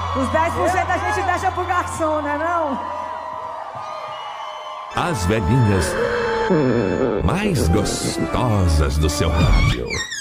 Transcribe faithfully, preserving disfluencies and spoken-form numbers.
Os dez por cento a gente deixa pro garçom, né não? As velhinhas mais gostosas do seu rádio.